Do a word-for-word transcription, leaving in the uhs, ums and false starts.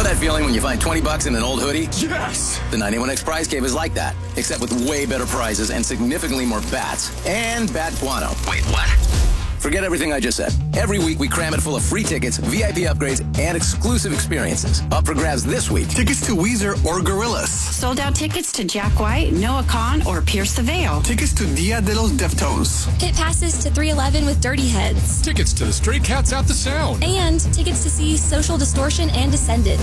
that feeling when you find twenty bucks in an old hoodie? Yes! The ninety-one X Prize Cave is like that, except with way better prizes and significantly more bats. And Bat Guano. Wait, what? Forget everything I just said. Every week we cram it full of free tickets, V I P upgrades, and exclusive experiences. Up for grabs this week. Tickets to Weezer or Gorillaz. Sold out tickets to Jack White, Noah Kahan, or Pierce the Veil. Tickets to Dia de los Deftones. Pit passes to three eleven with Dirty Heads. Tickets to the Stray Cats Out the Sound. And tickets to see Social Distortion and Descended.